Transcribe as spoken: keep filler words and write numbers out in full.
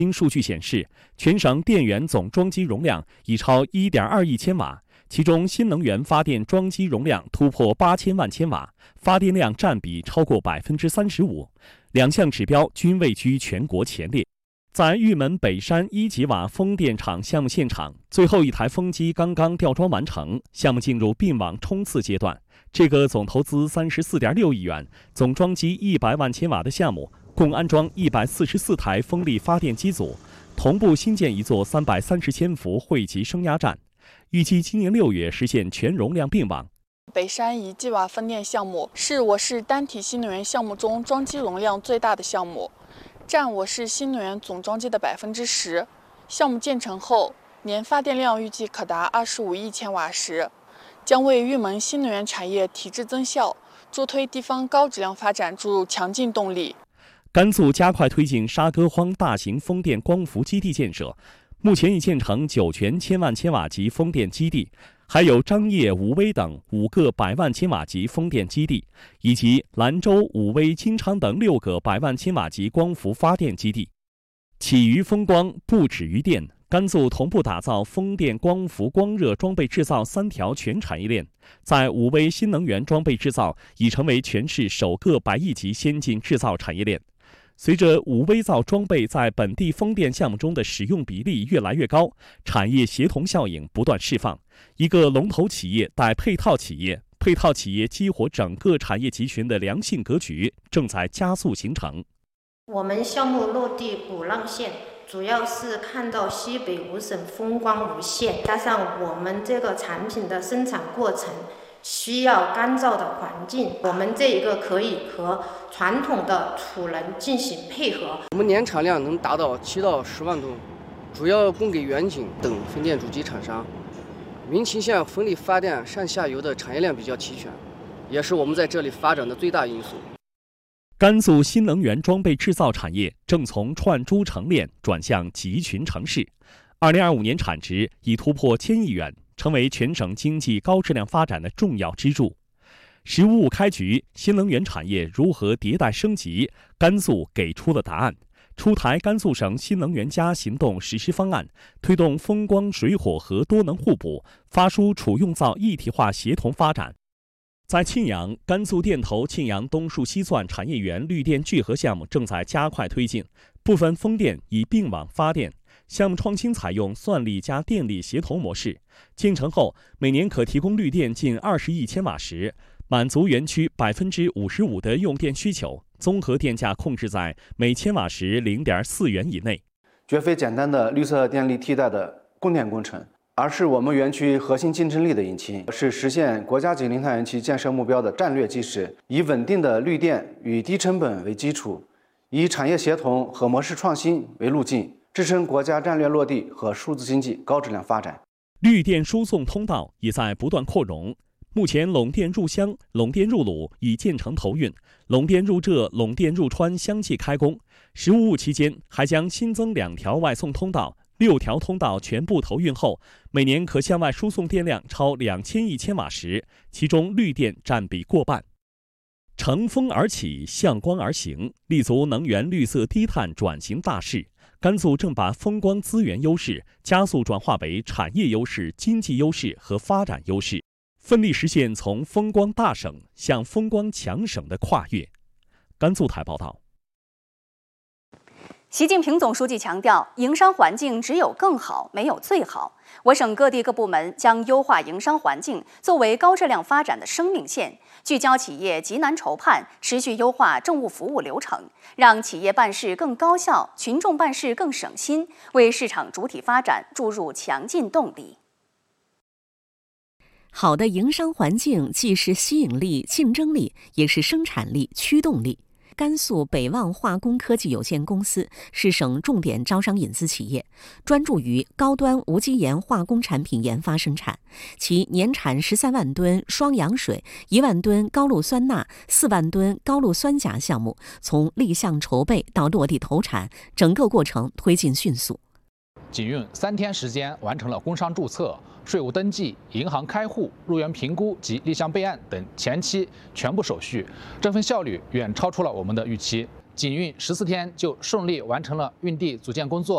经数据显示，全省电源总装机容量已超 一点二亿千瓦，其中新能源发电装机容量突破八千万千瓦，发电量占比超过百分之三十五，两项指标均位居全国前列。在玉门北山一吉瓦风电场项目现场，最后一台风机刚刚吊装完成，项目进入并网冲刺阶段。这个总投资三十四点六亿元、总装机一百万千瓦的项目，共安装一百四十四台风力发电机组，同步新建一座三百三十千伏汇集升压站，预计今年六月实现全容量并网。 北山一吉瓦风电项目是我市单体新能源项目中装机容量最大的项目，占我市新能源总装机的百分之十。项目建成后，年发电量预计可达二十五亿千瓦时，将为玉门新能源产业提质增效、助推地方高质量发展注入强劲动力。 甘肃加快推进沙戈荒大型风电光伏基地建设，目前已建成酒泉千万千瓦级风电基地，还有张掖、武威等五个百万千瓦级风电基地，以及兰州、武威、金昌等六个百万千瓦级光伏发电基地。起于风光，不止于电。甘肃同步打造风电、光伏、光热装备制造三条全产业链，在武威新能源装备制造已成为全市首个百亿级先进制造产业链。随着武威造装备在本地风电项目中的使用比例越来越高，产业协同效应不断释放，一个龙头企业带配套企业，配套企业激活整个产业集群的良性格局正在加速形成。 我们项目落地鼓浪县，主要是看到西北五省风光无限，加上我们这个产品的生产过程需要干燥的环境，我们这一个可以和传统的储能进行配合。 我们年产量能达到七到十万吨，主要供给远景等风电主机厂商。民勤县风力发电上下游的产业链比较齐全，也是我们在这里发展的最大因素。 甘肃新能源装备制造产业正从串珠成链转向集群成市，二零二五年产值已突破千亿元，成为全省经济高质量发展的重要支柱。“十五五”开局，新能源产业如何迭代升级？甘肃给出了答案，出台甘肃省新能源加行动实施方案，推动风光、水火核多能互补，发输储用造一体化协同发展。在庆阳，甘肃电投庆阳东树西钻产业园绿电聚合项目正在加快推进，部分风电已并网发电。项目创新采用算力加电力协同模式，建成后每年可提供绿电近二十亿千瓦时，满足园区百分之五十五的用电需求，综合电价控制在每千瓦时零点四元以内。 绝非简单的绿色电力替代的供电工程，而是我们园区核心竞争力的引擎，是实现国家级零碳园区建设目标的战略基石。以稳定的绿电与低成本为基础，以产业协同和模式创新为路径，支撑国家战略落地和数字经济高质量发展。 绿电输送通道也在不断扩容。目前，陇电入湘、陇电入鲁已建成投运，陇电入浙、陇电入川相继开工。“十五五”期间还将新增两条外送通道，六条通道全部投运后，每年可向外输送电量超两千亿千瓦时，其中绿电占比过半。乘风而起，向光而行，立足能源绿色低碳转型大势。甘肃正把风光资源优势加速转化为产业优势、经济优势和发展优势，奋力实现从风光大省向风光强省的跨越。甘肃台报道。 习近平总书记强调，营商环境只有更好，没有最好。我省各地各部门将优化营商环境作为高质量发展的生命线，聚焦企业急难筹盼，持续优化政务服务流程，让企业办事更高效，群众办事更省心，为市场主体发展注入强劲动力。 好的营商环境既是吸引力、竞争力，也是生产力、驱动力。甘肃北望化工科技有限公司是省重点招商引资企业，专注于高端无机盐化工产品研发生产。其年产十三万吨双氧水、一万吨高氯酸钠、四万吨高氯酸钾项目，从立项筹备到落地投产，整个过程推进迅速。 仅用三天时间完成了工商注册、税务登记、银行开户、入园评估及立项备案等前期全部手续，这份效率远超出了我们的预期。仅运十四天就顺利完成了运地组建工作。